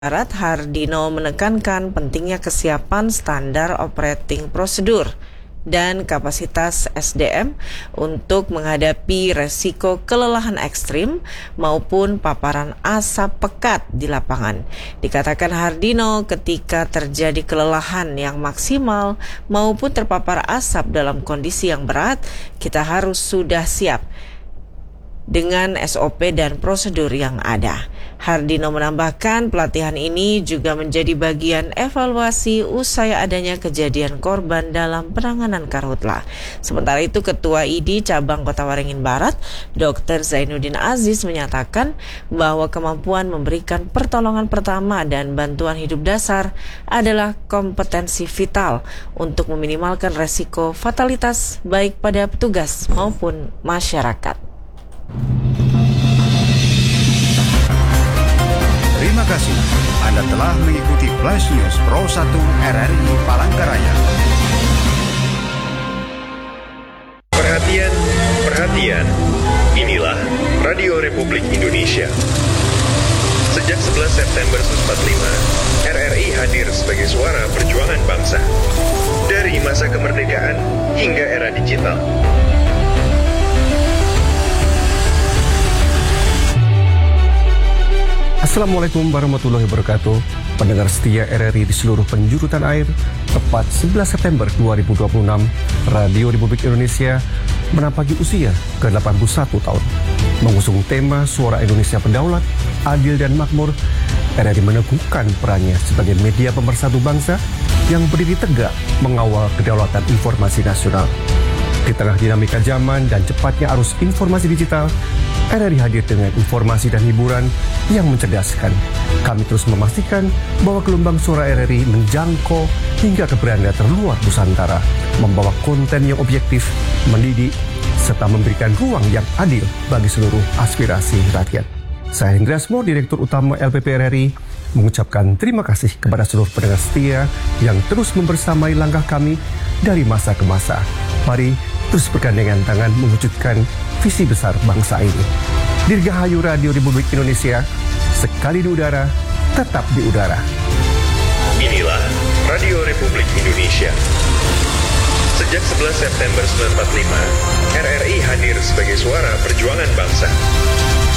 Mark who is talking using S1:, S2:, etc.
S1: Barat, Hardino menekankan pentingnya kesiapan standar operating prosedur dan kapasitas SDM untuk menghadapi resiko kelelahan ekstrim maupun paparan asap pekat di lapangan. Dikatakan Hardino, ketika terjadi kelelahan yang maksimal maupun terpapar asap dalam kondisi yang berat, kita harus sudah siap dengan SOP dan prosedur yang ada. Hardino menambahkan pelatihan ini juga menjadi bagian evaluasi usai adanya kejadian korban dalam penanganan karhutla. Sementara itu, Ketua ID Cabang Kota Waringin Barat, Dr. Zainuddin Aziz menyatakan bahwa kemampuan memberikan pertolongan pertama dan bantuan hidup dasar adalah kompetensi vital untuk meminimalkan resiko fatalitas baik pada petugas maupun masyarakat.
S2: Terima kasih. Anda telah mengikuti Flash News Pro 1 RRI Palangkaraya.
S3: Perhatian. Inilah Radio Republik Indonesia. Sejak 11 September 1945, RRI hadir sebagai suara perjuangan bangsa. Dari masa kemerdekaan hingga era digital.
S4: Assalamualaikum warahmatullahi wabarakatuh. Pendengar setia RRI di seluruh penjuru tanah air, tepat 11 September 2026, Radio Republik Indonesia menapaki usia ke-81 tahun. Mengusung tema Suara Indonesia Berdaulat, Adil dan Makmur, RRI meneguhkan perannya sebagai media pemersatu bangsa yang berdiri tegak mengawal kedaulatan informasi nasional. Di tengah dinamika zaman dan cepatnya arus informasi digital, RRI hadir dengan informasi dan hiburan yang mencerdaskan. Kami terus memastikan bahwa gelombang suara RRI menjangkau hingga ke beranda terluar Nusantara, membawa konten yang objektif, mendidik, serta memberikan ruang yang adil bagi seluruh aspirasi rakyat. Saya Hendra Asmo, Direktur Utama LPP RRI, mengucapkan terima kasih kepada seluruh pendengar setia yang terus membersamai langkah kami dari masa ke masa. Mari terus bergandengan tangan mewujudkan visi besar bangsa ini. Dirgahayu Radio Republik Indonesia, sekali di udara, tetap di udara.
S3: Inilah Radio Republik Indonesia. Sejak 11 September 1945, RRI hadir sebagai suara perjuangan bangsa.